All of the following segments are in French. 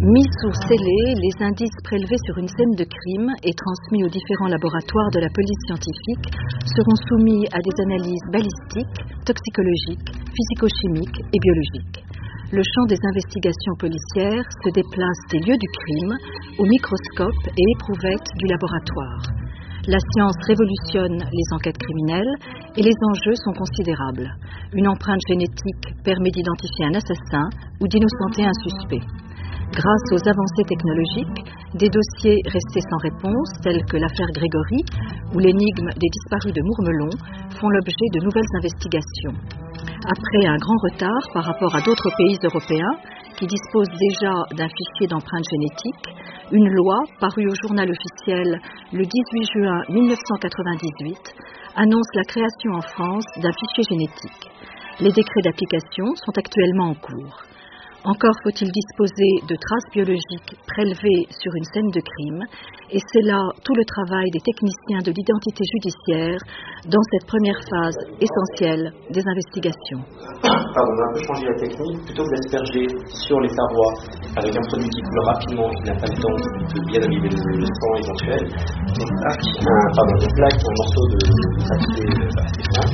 Mis ou scellés, les indices prélevés sur une scène de crime et transmis aux différents laboratoires de la police scientifique seront soumis à des analyses balistiques, toxicologiques, physico-chimiques et biologiques. Le champ des investigations policières se déplace des lieux du crime au microscope et éprouvette du laboratoire. La science révolutionne les enquêtes criminelles et les enjeux sont considérables. Une empreinte génétique permet d'identifier un assassin ou d'innocenter un suspect. Grâce aux avancées technologiques, des dossiers restés sans réponse, tels que l'affaire Grégory ou l'énigme des disparus de Mourmelon, font l'objet de nouvelles investigations. Après un grand retard par rapport à d'autres pays européens qui disposent déjà d'un fichier d'empreinte génétique, une loi parue au journal officiel le 18 juin 1998 annonce la création en France d'un fichier génétique. Les décrets d'application sont actuellement en cours. Encore faut-il disposer de traces biologiques prélevées sur une scène de crime, et c'est là tout le travail des techniciens de l'identité judiciaire dans cette première phase essentielle des investigations. Pardon, on a un peu changé la technique. Plutôt que d'asperger sur les parois avec un produit qui coule rapidement, qui n'a pas le temps de bien imbiber le sang éventuel, on plaque un morceau de papier assez fin,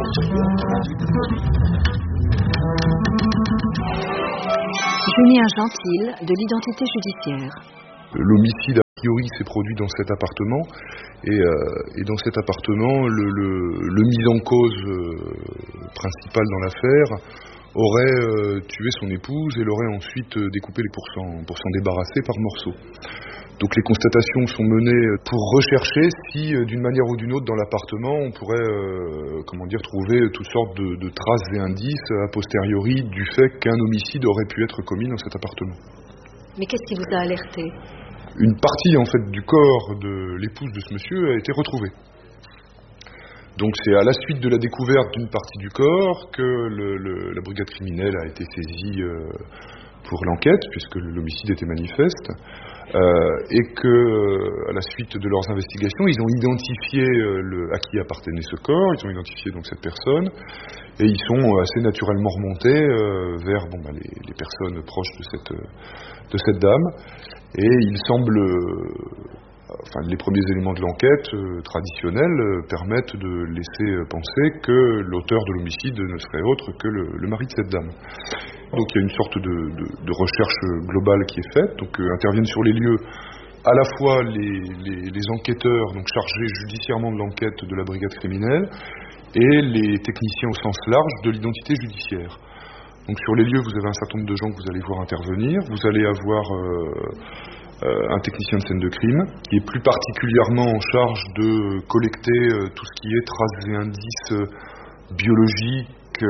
Julien Gentil, de l'identité judiciaire. L'homicide, a priori, s'est produit dans cet appartement. Et dans cet appartement, le mis en cause principal dans l'affaire aurait tué son épouse et l'aurait ensuite découpé pour s'en débarrasser par morceaux. Donc les constatations sont menées pour rechercher si, d'une manière ou d'une autre, dans l'appartement, on pourrait trouver toutes sortes de traces et indices a posteriori du fait qu'un homicide aurait pu être commis dans cet appartement. Mais qu'est-ce qui vous a alerté ? Une partie en fait du corps de l'épouse de ce monsieur a été retrouvée. Donc c'est à la suite de la découverte d'une partie du corps que la brigade criminelle a été saisie pour l'enquête, puisque l'homicide était manifeste. Et que, à la suite de leurs investigations, ils ont identifié à qui appartenait ce corps, ils ont identifié donc cette personne, et ils sont assez naturellement remontés vers les personnes proches de cette dame. Et il semble, les premiers éléments de l'enquête traditionnelle permettent de laisser penser que l'auteur de l'homicide ne serait autre que le mari de cette dame. Donc il y a une sorte de recherche globale qui est faite. Donc interviennent sur les lieux à la fois les enquêteurs donc chargés judiciairement de l'enquête de la brigade criminelle et les techniciens au sens large de l'identité judiciaire. Donc sur les lieux, vous avez un certain nombre de gens que vous allez voir intervenir. Vous allez avoir un technicien de scène de crime qui est plus particulièrement en charge de collecter tout ce qui est traces et indices biologiques,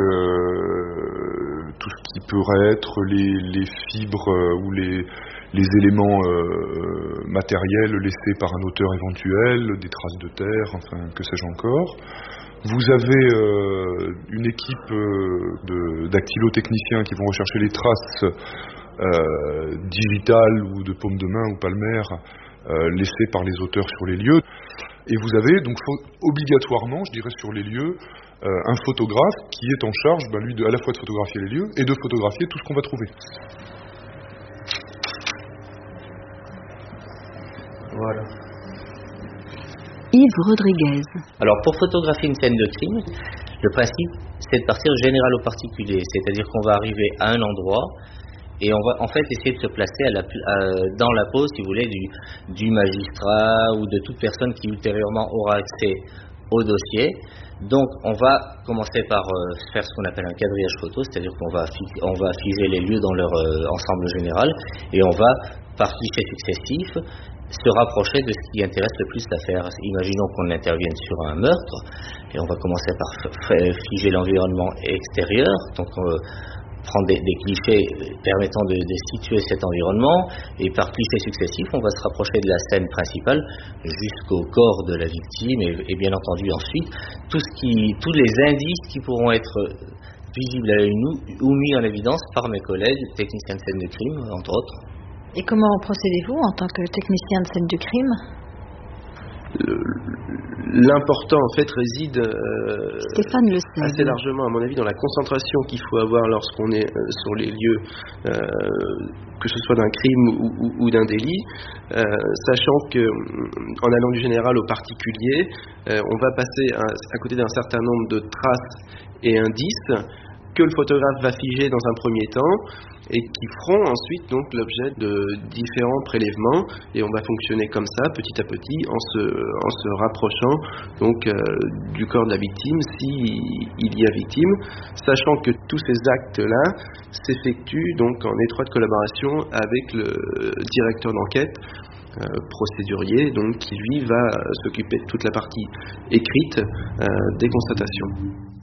tout ce qui pourrait être les fibres ou les éléments matériels laissés par un auteur éventuel, des traces de terre, que sais-je encore. Vous avez une équipe de dactylotechniciens qui vont rechercher les traces digitales ou de paume de main ou palmaires laissées par les auteurs sur les lieux. Et vous avez donc obligatoirement, je dirais, sur les lieux, un photographe qui est en charge, lui, à la fois de photographier les lieux et de photographier tout ce qu'on va trouver. Voilà. Yves Rodriguez. Alors pour photographier une scène de crime, le principe c'est de partir du général au particulier, c'est-à-dire qu'on va arriver à un endroit et on va en fait essayer de se placer dans la peau, si vous voulez, du magistrat ou de toute personne qui ultérieurement aura accès au dossier. Donc on va commencer par faire ce qu'on appelle un quadrillage photo, c'est-à-dire qu'on va figer les lieux dans leur ensemble général et on va, par clichés successifs, se rapprocher de ce qui intéresse le plus l'affaire. Imaginons qu'on intervienne sur un meurtre et on va commencer par figer l'environnement extérieur, donc prendre des clichés permettant de situer cet environnement, et par clichés successifs on va se rapprocher de la scène principale jusqu'au corps de la victime et bien entendu ensuite tous les indices qui pourront être visibles à l'œil nu ou mis en évidence par mes collègues techniciens de scène de crime entre autres. Et comment procédez-vous en tant que technicien de scène de crime ? l'important en fait réside Stéphane Le Seigle. assez largement, à mon avis, dans la concentration qu'il faut avoir lorsqu'on est sur les lieux, que ce soit d'un crime ou d'un délit, sachant que en allant du général au particulier, on va passer à côté d'un certain nombre de traces et indices que le photographe va figer dans un premier temps et qui feront ensuite donc l'objet de différents prélèvements, et on va fonctionner comme ça petit à petit en se rapprochant donc du corps de la victime s'il y a victime, sachant que tous ces actes-là s'effectuent donc en étroite collaboration avec le directeur d'enquête procédurier, donc qui lui va s'occuper de toute la partie écrite des constatations.